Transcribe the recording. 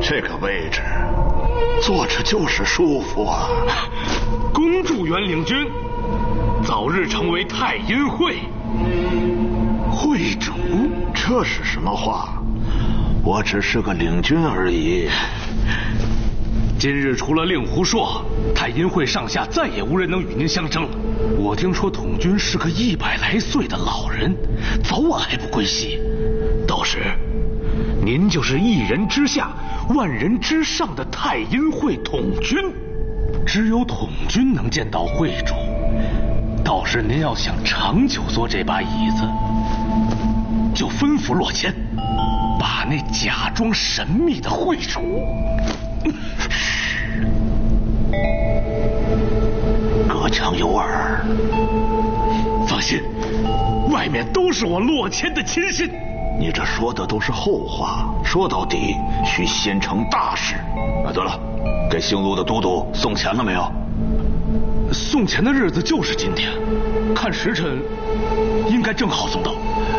这个位置坐着就是舒服啊。 恭祝元领军早日成为太阴会会主。这是什么话？我只是个领军而已。 今日除了令狐硕，太阴会上下再也无人能与您相争了。我听说统军是个100来岁的老人，早晚还不归西。到时您就是1人之下万人之上的太阴会统军，只有统军能见到会主。到时您要想长久坐这把椅子，就吩咐洛谦把那假装神秘的会主隔墙有耳。 放心，外面都是我洛谦的亲信。 你这说的都是后话，说到底需先成大事。对了，给姓陆的都督送钱了没有？ 送钱的日子就是今天，看时辰应该正好送到。